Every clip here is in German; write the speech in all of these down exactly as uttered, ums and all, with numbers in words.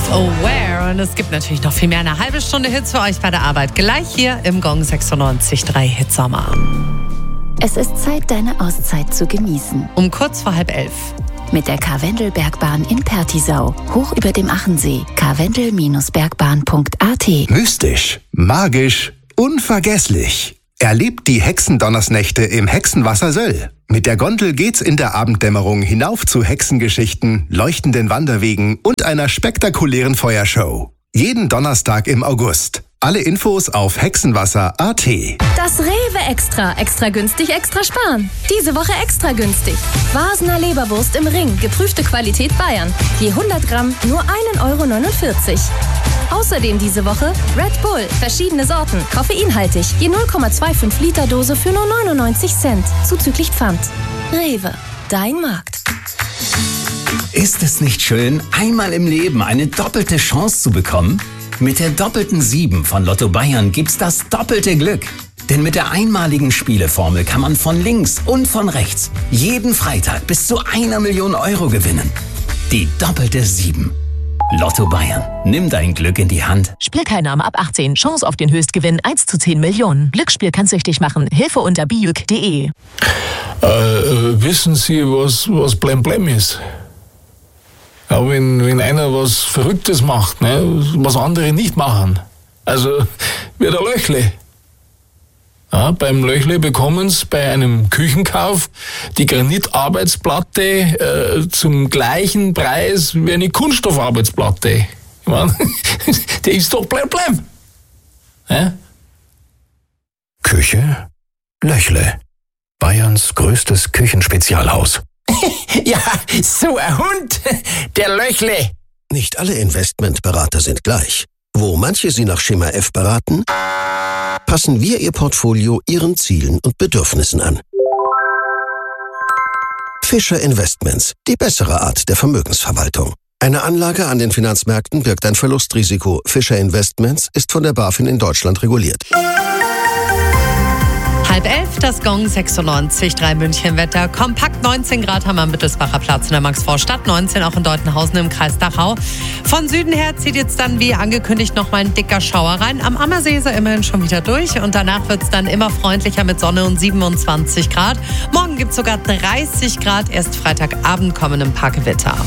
Self-Aware. Und es gibt natürlich noch viel mehr. Eine halbe Stunde Hits für euch bei der Arbeit. Gleich hier im Gong sechsundneunzig Komma drei Hitsommer. Es ist Zeit, deine Auszeit zu genießen. Um kurz vor halb elf. Mit der Karwendelbergbahn in Pertisau, hoch über dem Achensee. karwendel Bergbahn punkt a t. Mystisch, magisch, unvergesslich. Erlebt die Hexendonnersnächte im Hexenwasser Söll. Mit der Gondel geht's in der Abenddämmerung hinauf zu Hexengeschichten, leuchtenden Wanderwegen und einer spektakulären Feuershow. Jeden Donnerstag im August. Alle Infos auf hexenwasser punkt a t. Das Rewe Extra. Extra günstig, extra sparen. Diese Woche extra günstig. Vasener Leberwurst im Ring. Geprüfte Qualität Bayern. Je hundert Gramm nur ein Euro neunundvierzig. Außerdem diese Woche Red Bull. Verschiedene Sorten. Koffeinhaltig. Je null Komma fünfundzwanzig Liter Dose für nur neunundneunzig Cent. Zuzüglich Pfand. Rewe. Dein Markt. Ist es nicht schön, einmal im Leben eine doppelte Chance zu bekommen? Mit der doppelten sieben von Lotto Bayern gibt's das doppelte Glück. Denn mit der einmaligen Spieleformel kann man von links und von rechts jeden Freitag bis zu einer Million Euro gewinnen. Die doppelte sieben. Lotto Bayern. Nimm dein Glück in die Hand. Spielteilnahme ab achtzehn. Chance auf den Höchstgewinn eins zu zehn Millionen. Glücksspiel kann süchtig machen. Hilfe unter bijuk punkt de. Äh, äh, wissen Sie, was, was Blemblem ist? Ja, wenn, wenn einer was Verrücktes macht, ne, was andere nicht machen. Also, wie der Löchle. Ja, beim Löchle bekommen Sie bei einem Küchenkauf die Granitarbeitsplatte äh, zum gleichen Preis wie eine Kunststoffarbeitsplatte. Ich meine, der ist doch Blemblem. Ja? Küche Löchle. Bayerns größtes Küchenspezialhaus. Ja, so ein Hund, der Löchle. Nicht alle Investmentberater sind gleich. Wo manche Sie nach Schema F beraten, passen wir Ihr Portfolio Ihren Zielen und Bedürfnissen an. Fischer Investments, die bessere Art der Vermögensverwaltung. Eine Anlage an den Finanzmärkten birgt ein Verlustrisiko. Fischer Investments ist von der BaFin in Deutschland reguliert. Halb elf, das Gong sechsundneunzig Komma drei München-Wetter. Kompakt neunzehn Grad haben wir am Wittelsbacher Platz in der Maxvorstadt, neunzehn auch in Deutenhausen im Kreis Dachau. Von Süden her zieht jetzt dann, wie angekündigt, noch mal ein dicker Schauer rein. Am Ammersee ist er immerhin schon wieder durch und danach wird es dann immer freundlicher mit Sonne und siebenundzwanzig Grad. Morgen gibt es sogar dreißig Grad, erst Freitagabend kommen ein paar Gewitter.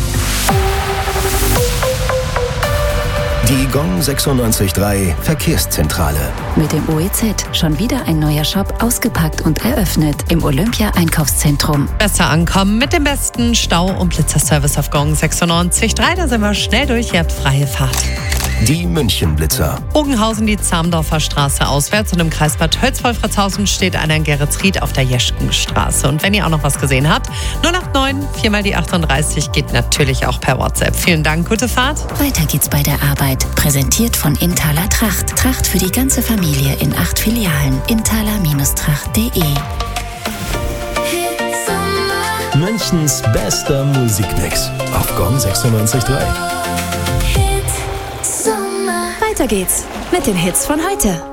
Die Gong sechsundneunzig Komma drei Verkehrszentrale. Mit dem O E Z schon wieder ein neuer Shop ausgepackt und eröffnet im Olympia-Einkaufszentrum. Besser ankommen mit dem besten Stau- und Blitzerservice auf Gong sechsundneunzig Komma drei. Da sind wir schnell durch, ihr habt freie Fahrt. Die München-Blitzer. Bogenhausen, die Zamdorfer Straße auswärts und im Kreis Bad Hölz-Wolfratshausen steht einer in Geretsried auf der Jeschkenstraße. Und wenn ihr auch noch was gesehen habt, null acht neun, vier mal die achtunddreißig geht natürlich auch per WhatsApp. Vielen Dank, gute Fahrt. Weiter geht's bei der Arbeit. Präsentiert von Inthaler Tracht. Tracht für die ganze Familie in acht Filialen. inthaler Tracht punkt de. Münchens bester Musikmix auf Gong sechsundneunzig Komma drei. Weiter geht's mit den Hits von heute.